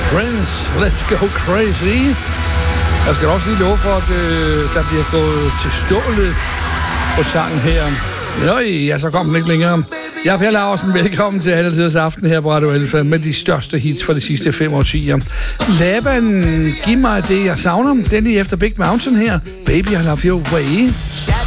Friends, let's go crazy. Jeg skal også lige love for, at der bliver gået til stålet på sangen her. Nøj, ja, så kom den ikke længere. Jeg er Per Laursen, velkommen til Alle Tiders Aften her på Radio Alfa med de største hits for de sidste 5 årtier. Laban, giv mig det, jeg savner. Den lige efter Big Mountain her. Baby, I love your way.